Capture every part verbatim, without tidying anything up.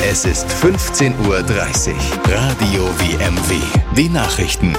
Es ist fünfzehn Uhr dreißig. Radio W M W. Die Nachrichten.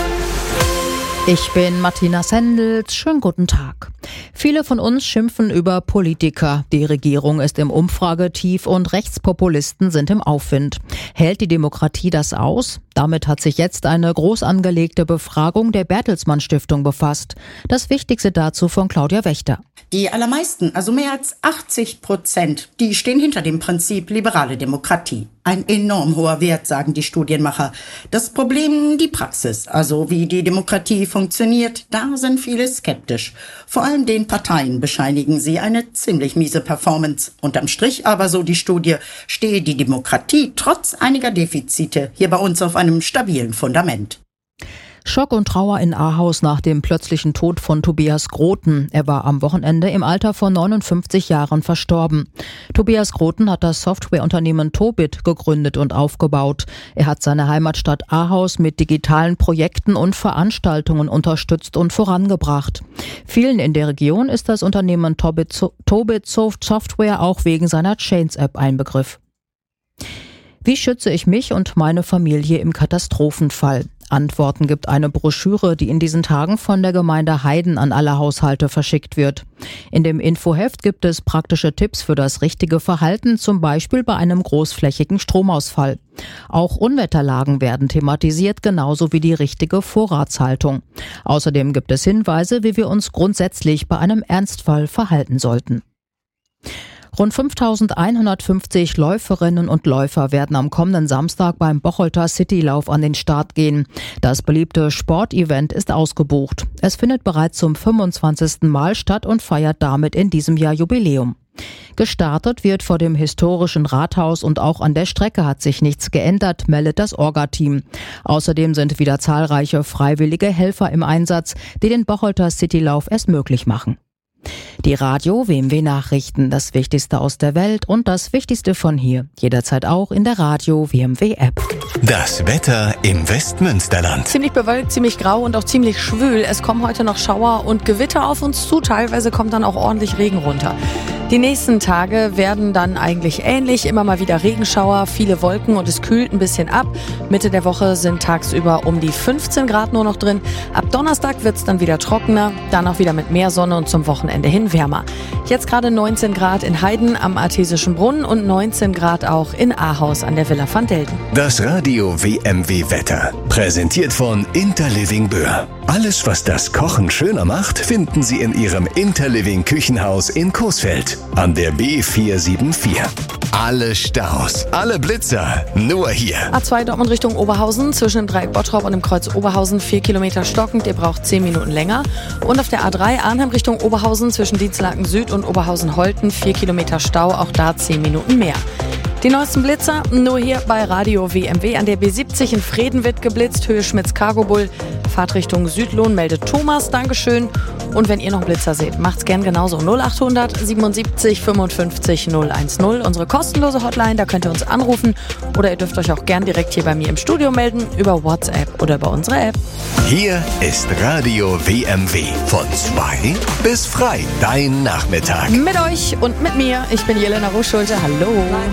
Ich bin Martina Sendels. Schönen guten Tag. Viele von uns schimpfen über Politiker. Die Regierung ist im Umfragetief und Rechtspopulisten sind im Aufwind. Hält die Demokratie das aus? Damit hat sich jetzt eine groß angelegte Befragung der Bertelsmann Stiftung befasst. Das Wichtigste dazu von Claudia Wächter. Die allermeisten, also mehr als achtzig Prozent, die stehen hinter dem Prinzip liberale Demokratie. Ein enorm hoher Wert, sagen die Studienmacher. Das Problem die Praxis, also wie die Demokratie funktioniert, da sind viele skeptisch. Vor allem den Parteien bescheinigen sie eine ziemlich miese Performance. Unterm Strich aber, so die Studie, stehe die Demokratie trotz einiger Defizite hier bei uns auf einem stabilen Fundament. Schock und Trauer in Ahaus nach dem plötzlichen Tod von Tobias Groten. Er war am Wochenende im Alter von neunundfünfzig Jahren verstorben. Tobias Groten hat das Softwareunternehmen Tobit gegründet und aufgebaut. Er hat seine Heimatstadt Ahaus mit digitalen Projekten und Veranstaltungen unterstützt und vorangebracht. Vielen in der Region ist das Unternehmen Tobit, Tobit Software auch wegen seiner Chains-App ein Begriff. Wie schütze ich mich und meine Familie im Katastrophenfall? Antworten gibt eine Broschüre, die in diesen Tagen von der Gemeinde Heiden an alle Haushalte verschickt wird. In dem Infoheft gibt es praktische Tipps für das richtige Verhalten, zum Beispiel bei einem großflächigen Stromausfall. Auch Unwetterlagen werden thematisiert, genauso wie die richtige Vorratshaltung. Außerdem gibt es Hinweise, wie wir uns grundsätzlich bei einem Ernstfall verhalten sollten. Rund fünftausendeinhundertfünfzig Läuferinnen und Läufer werden am kommenden Samstag beim Bocholter Citylauf an den Start gehen. Das beliebte Sportevent ist ausgebucht. Es findet bereits zum fünfundzwanzigsten Mal statt und feiert damit in diesem Jahr Jubiläum. Gestartet wird vor dem historischen Rathaus und auch an der Strecke hat sich nichts geändert, meldet das Orga-Team. Außerdem sind wieder zahlreiche freiwillige Helfer im Einsatz, die den Bocholter Citylauf erst möglich machen. Die Radio W M W Nachrichten, das Wichtigste aus der Welt und das Wichtigste von hier. Jederzeit auch in der Radio W M W App. Das Wetter im Westmünsterland. Ziemlich bewölkt, ziemlich grau und auch ziemlich schwül. Es kommen heute noch Schauer und Gewitter auf uns zu. Teilweise kommt dann auch ordentlich Regen runter. Die nächsten Tage werden dann eigentlich ähnlich. Immer mal wieder Regenschauer, viele Wolken und es kühlt ein bisschen ab. Mitte der Woche sind tagsüber um die fünfzehn Grad nur noch drin. Ab Donnerstag wird es dann wieder trockener, dann auch wieder mit mehr Sonne und zum Wochenende hin wärmer. Jetzt gerade neunzehn Grad in Heiden am Artesischen Brunnen und neunzehn Grad auch in Ahaus an der Villa van Delden. Das Radio W M W Wetter. Präsentiert von Interliving Böhr. Alles, was das Kochen schöner macht, finden Sie in Ihrem Interliving Küchenhaus in Coesfeld an der B vier sieben vier. Alle Staus, alle Blitzer, nur hier. A zwei Dortmund Richtung Oberhausen, zwischen dem Dreieck Bottrop und dem Kreuz Oberhausen vier Kilometer stockend, ihr braucht zehn Minuten länger. Und auf der A drei Arnhem Richtung Oberhausen, zwischen Dienstlaken Süd und Oberhausen-Holten vier Kilometer Stau, auch da zehn Minuten mehr. Die neuesten Blitzer nur hier bei Radio W M W. An der B siebzig in Vreden wird geblitzt, Höhe Schmitz-Cargobull. Fahrtrichtung Südlohn meldet Thomas, Dankeschön. Und wenn ihr noch Blitzer seht, macht's gern genauso. null achthundert siebenundsiebzig fünfundfünfzig null eins null, unsere kostenlose Hotline, da könnt ihr uns anrufen. Oder ihr dürft euch auch gern direkt hier bei mir im Studio melden, über WhatsApp oder über unsere App. Hier ist Radio W M W. Von zwei bis frei, dein Nachmittag. Mit euch und mit mir, ich bin Jelena Ruschschulte, hallo.